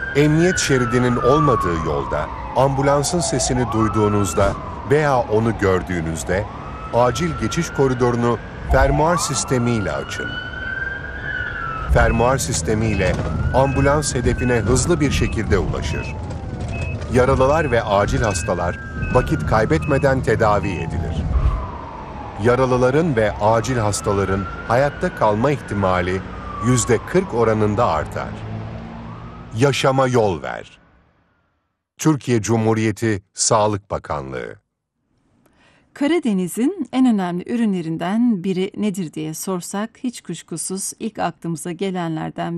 Emniyet şeridinin olmadığı yolda ambulansın sesini duyduğunuzda veya onu gördüğünüzde acil geçiş koridorunu fermuar sistemiyle açın. Fermuar sistemiyle ambulans hedefine hızlı bir şekilde ulaşır. Yaralılar ve acil hastalar vakit kaybetmeden tedavi edilir. Yaralıların ve acil hastaların hayatta kalma ihtimali %40 oranında artar. Yaşama yol ver. Türkiye Cumhuriyeti Sağlık Bakanlığı. Karadeniz'in en önemli ürünlerinden biri nedir diye sorsak hiç kuşkusuz ilk aklımıza gelenlerden